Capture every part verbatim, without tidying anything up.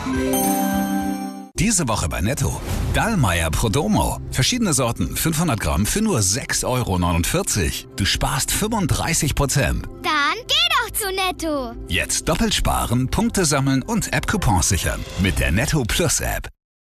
Diese Woche bei Netto. Dallmayr Prodomo. Verschiedene Sorten, fünfhundert Gramm für nur sechs Euro neunundvierzig. Du sparst fünfunddreißig Prozent. Dann geh doch zu Netto. Jetzt doppelt sparen, Punkte sammeln und App-Coupons sichern. Mit der Netto Plus App.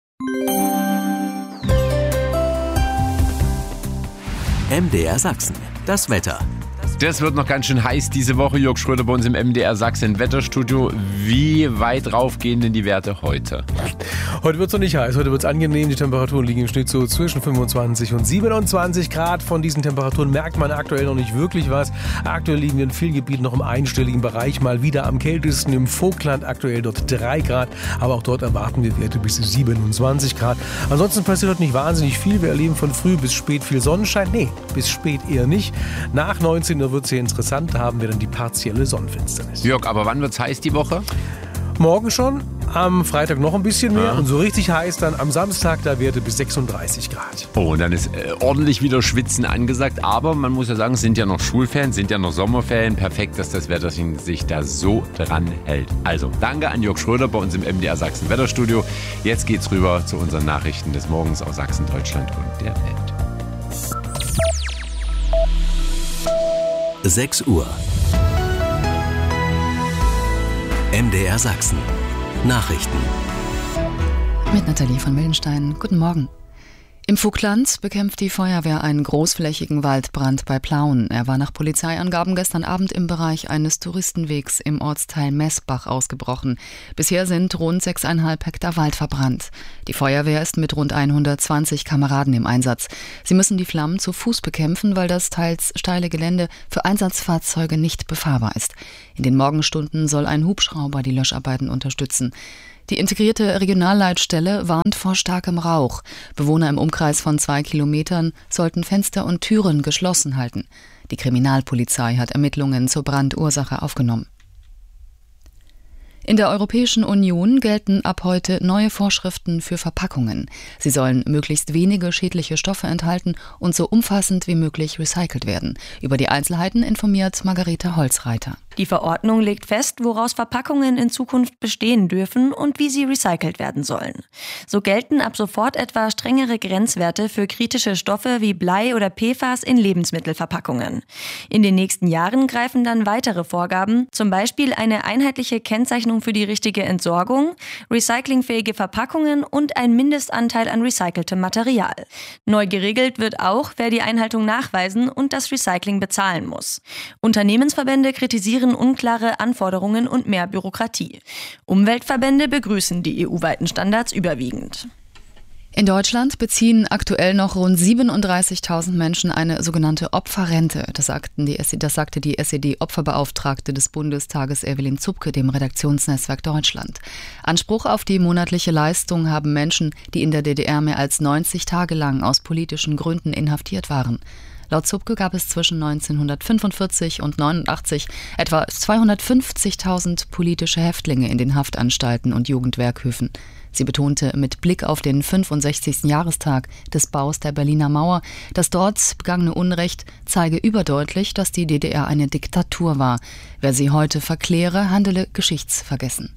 M D R Sachsen. Das Wetter. Das wird noch ganz schön heiß diese Woche. Jörg Schröder bei uns im M D R Sachsen Wetterstudio. Wie weit rauf gehen denn die Werte heute? Heute wird es noch nicht heiß. Heute wird es angenehm. Die Temperaturen liegen im Schnitt so zwischen fünfundzwanzig und siebenundzwanzig Grad. Von diesen Temperaturen merkt man aktuell noch nicht wirklich was. Aktuell liegen wir in vielen Gebieten noch im einstelligen Bereich. Mal wieder am kältesten im Vogtland. Aktuell dort drei Grad. Aber auch dort erwarten wir Werte bis siebenundzwanzig Grad. Ansonsten passiert heute nicht wahnsinnig viel. Wir erleben von früh bis spät viel Sonnenschein. Nee, bis spät eher nicht. Nach neunzehn Uhr wird es hier interessant. Da haben wir dann die partielle Sonnenfinsternis. Jörg, aber wann wird es heiß die Woche? Morgen schon, am Freitag noch ein bisschen mehr Ja. und so richtig heiß dann am Samstag, da Werte bis sechsunddreißig Grad. Oh, und dann ist äh, ordentlich wieder Schwitzen angesagt. Aber man muss ja sagen, es sind ja noch Schulferien, sind ja noch Sommerferien. Perfekt, dass das Wetter sich da so dran hält. Also, danke an Jörg Schröder bei uns im M D R Sachsen Wetterstudio. Jetzt geht's rüber zu unseren Nachrichten des Morgens aus Sachsen, Deutschland und der Welt. sechs Uhr. M D R Sachsen. Nachrichten. Mit Nathalie von Mildenstein. Guten Morgen. Im Vogtland bekämpft die Feuerwehr einen großflächigen Waldbrand bei Plauen. Er war nach Polizeiangaben gestern Abend im Bereich eines Touristenwegs im Ortsteil Messbach ausgebrochen. Bisher sind rund sechseinhalb Hektar Wald verbrannt. Die Feuerwehr ist mit rund hundertzwanzig Kameraden im Einsatz. Sie müssen die Flammen zu Fuß bekämpfen, weil das teils steile Gelände für Einsatzfahrzeuge nicht befahrbar ist. In den Morgenstunden soll ein Hubschrauber die Löscharbeiten unterstützen. Die integrierte Regionalleitstelle warnt vor starkem Rauch. Bewohner im Umkreis von zwei Kilometern sollten Fenster und Türen geschlossen halten. Die Kriminalpolizei hat Ermittlungen zur Brandursache aufgenommen. In der Europäischen Union gelten ab heute neue Vorschriften für Verpackungen. Sie sollen möglichst wenige schädliche Stoffe enthalten und so umfassend wie möglich recycelt werden. Über die Einzelheiten informiert Margarete Holzreiter. Die Verordnung legt fest, woraus Verpackungen in Zukunft bestehen dürfen und wie sie recycelt werden sollen. So gelten ab sofort etwa strengere Grenzwerte für kritische Stoffe wie Blei oder P F A S in Lebensmittelverpackungen. In den nächsten Jahren greifen dann weitere Vorgaben, zum Beispiel eine einheitliche Kennzeichnung für die richtige Entsorgung, recyclingfähige Verpackungen und ein Mindestanteil an recyceltem Material. Neu geregelt wird auch, wer die Einhaltung nachweisen und das Recycling bezahlen muss. Unternehmensverbände kritisieren unklare Anforderungen und mehr Bürokratie. Umweltverbände begrüßen die E U-weiten Standards überwiegend. In Deutschland beziehen aktuell noch rund siebenunddreißigtausend Menschen eine sogenannte Opferrente. Das, sagten die, das sagte die S E D-Opferbeauftragte des Bundestages Evelyn Zupke dem Redaktionsnetzwerk Deutschland. Anspruch auf die monatliche Leistung haben Menschen, die in der D D R mehr als neunzig Tage lang aus politischen Gründen inhaftiert waren. Laut Zupke gab es zwischen neunzehnhundertfünfundvierzig und neunundachtzig etwa zweihundertfünfzigtausend politische Häftlinge in den Haftanstalten und Jugendwerkhöfen. Sie betonte mit Blick auf den fünfundsechzigsten Jahrestag des Baus der Berliner Mauer, das dort begangene Unrecht zeige überdeutlich, dass die D D R eine Diktatur war. Wer sie heute verkläre, handele geschichtsvergessen.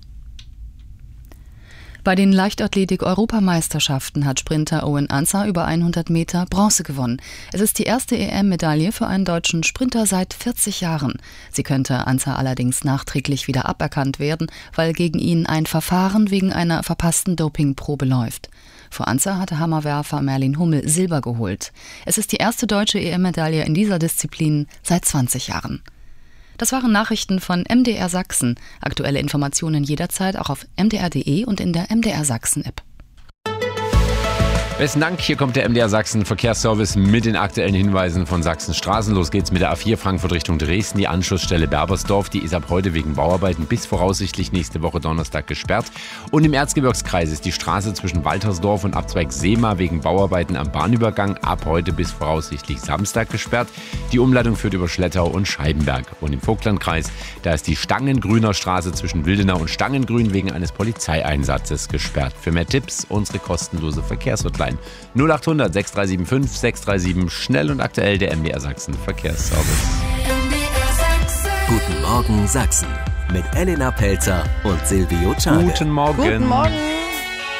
Bei den Leichtathletik-Europameisterschaften hat Sprinter Owen Ansah über hundert Meter Bronze gewonnen. Es ist die erste E M-Medaille für einen deutschen Sprinter seit vierzig Jahren. Sie könnte Ansah allerdings nachträglich wieder aberkannt werden, weil gegen ihn ein Verfahren wegen einer verpassten Dopingprobe läuft. Vor Ansah hatte Hammerwerfer Merlin Hummel Silber geholt. Es ist die erste deutsche E M-Medaille in dieser Disziplin seit zwanzig Jahren. Das waren Nachrichten von M D R Sachsen. Aktuelle Informationen jederzeit auch auf m d r punkt d e und in der M D R Sachsen App. Besten Dank, hier kommt der M D R Sachsen Verkehrsservice mit den aktuellen Hinweisen von Sachsens Straßen. Los geht's mit der A vier Frankfurt Richtung Dresden. Die Anschlussstelle Berbersdorf, die ist ab heute wegen Bauarbeiten bis voraussichtlich nächste Woche Donnerstag gesperrt. Und im Erzgebirgskreis ist die Straße zwischen Waltersdorf und Abzweig Seema wegen Bauarbeiten am Bahnübergang ab heute bis voraussichtlich Samstag gesperrt. Die Umleitung führt über Schlettau und Scheibenberg. Und im Vogtlandkreis, da ist die Stangengrüner Straße zwischen Wildenau und Stangengrün wegen eines Polizeieinsatzes gesperrt. Für mehr Tipps unsere kostenlose Verkehrshotline null achthundert sechs drei sieben fünf sechs drei sieben, schnell und aktuell der M D R Sachsen Verkehrsservice. Guten Morgen Sachsen. mit Elena Pelzer und Silvio Czage. Guten Morgen. Guten Morgen.